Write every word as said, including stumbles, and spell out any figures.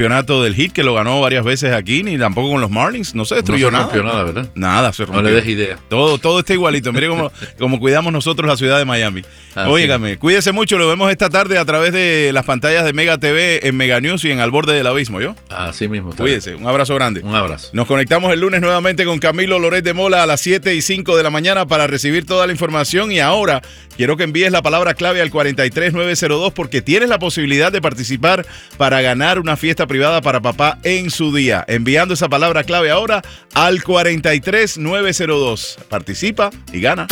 campeonato del Heat, que lo ganó varias veces aquí, ni tampoco con los Marlins. No se destruyó no se nada. rompió nada, ¿verdad? Nada, se rompió. No le des idea. Todo, todo está igualito. Mire cómo, cómo cuidamos nosotros la ciudad de Miami. Así Óigame, cuídese mucho. Lo vemos esta tarde a través de las pantallas de Mega T V, en Mega News y en Al Borde del Abismo, ¿yo? Así mismo. Cuídese. Un abrazo grande. Un abrazo. Nos conectamos el lunes nuevamente con Camilo Loret de Mola a las siete y cinco de la mañana para recibir toda la información. Y ahora quiero que envíes la palabra clave al cuatro tres nueve cero dos porque tienes la posibilidad de participar para ganar una fiesta privada para papá en su día. Enviando esa palabra clave ahora al cuatro tres nueve cero dos. Participa y gana.